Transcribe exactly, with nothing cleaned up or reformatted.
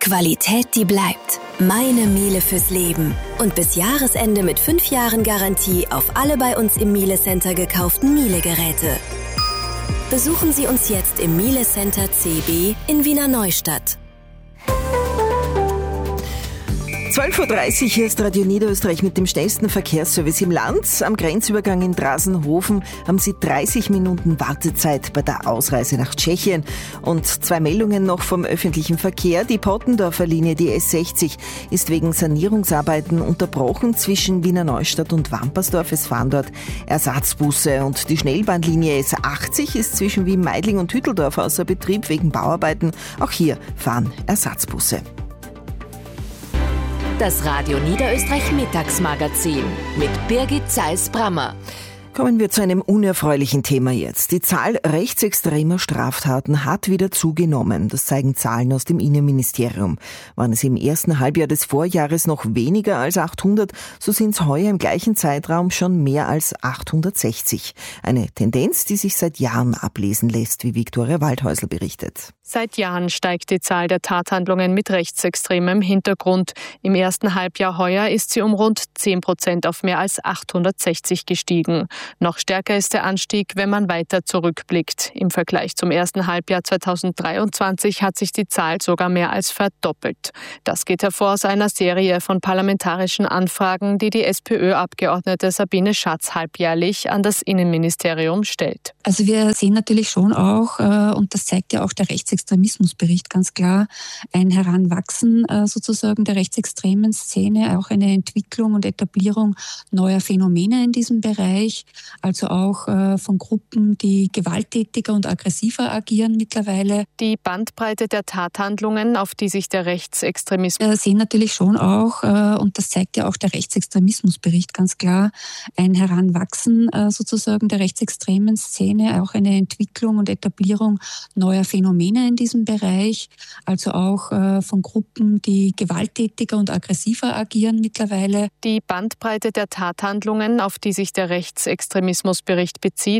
Qualität, die bleibt. Meine Miele fürs Leben. Und bis Jahresende mit fünf Jahren Garantie auf alle bei uns im Miele Center gekauften Miele-Geräte. Besuchen Sie uns jetzt im Miele Center C B in Wiener Neustadt. zwölf Uhr dreißig, hier ist Radio Niederösterreich mit dem schnellsten Verkehrsservice im Land. Am Grenzübergang in Drasenhofen haben Sie dreißig Minuten Wartezeit bei der Ausreise nach Tschechien. Und zwei Meldungen noch vom öffentlichen Verkehr. Die Pottendorfer Linie, die S sechzig, ist wegen Sanierungsarbeiten unterbrochen zwischen Wiener Neustadt und Wampersdorf. Es fahren dort Ersatzbusse. Und die Schnellbahnlinie S achtzig ist zwischen Wien-Meidling und Hütteldorf außer Betrieb wegen Bauarbeiten. Auch hier fahren Ersatzbusse. Das Radio Niederösterreich Mittagsmagazin mit Birgit Zeiss-Brammer. Kommen wir zu einem unerfreulichen Thema jetzt. Die Zahl rechtsextremer Straftaten hat wieder zugenommen. Das zeigen Zahlen aus dem Innenministerium. Waren es im ersten Halbjahr des Vorjahres noch weniger als achthundert, so sind es heuer im gleichen Zeitraum schon mehr als achthundertsechzig. Eine Tendenz, die sich seit Jahren ablesen lässt, wie Viktoria Waldhäusl berichtet. Seit Jahren steigt die Zahl der Tathandlungen mit rechtsextremem Hintergrund. Im ersten Halbjahr heuer ist sie um rund zehn Prozent auf mehr als achthundertsechzig gestiegen. Noch stärker ist der Anstieg, wenn man weiter zurückblickt. Im Vergleich zum ersten Halbjahr zweitausenddreiundzwanzig hat sich die Zahl sogar mehr als verdoppelt. Das geht hervor aus einer Serie von parlamentarischen Anfragen, die die SPÖ-Abgeordnete Sabine Schatz halbjährlich an das Innenministerium stellt. Also wir sehen natürlich schon auch, und das zeigt ja auch der Rechtsextremismusbericht ganz klar, ein Heranwachsen sozusagen der rechtsextremen Szene, auch eine Entwicklung und Etablierung neuer Phänomene in diesem Bereich. Also auch äh, von Gruppen, die gewalttätiger und aggressiver agieren mittlerweile. Die Bandbreite der Tathandlungen, auf die sich der Rechtsextremismus... Wir sehen natürlich schon auch, äh, und das zeigt ja auch der Rechtsextremismusbericht ganz klar, ein Heranwachsen äh, sozusagen der rechtsextremen Szene, auch eine Entwicklung und Etablierung neuer Phänomene in diesem Bereich. Also auch äh, von Gruppen, die gewalttätiger und aggressiver agieren mittlerweile. Die Bandbreite der Tathandlungen, auf die sich der Rechtsextremismusbericht bezieht,